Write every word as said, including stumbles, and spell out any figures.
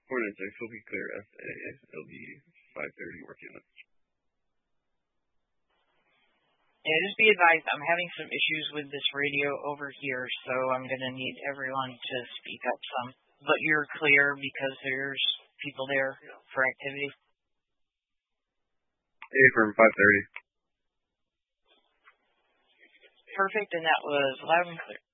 four nine six will be clear S A. It'll be five thirty work unit. Yeah, just be advised, I'm having some issues with this radio over here, so I'm going to need everyone to speak up some. But you're clear because there's people there for activity? A firm, five thirty. Perfect, and that was loud and clear.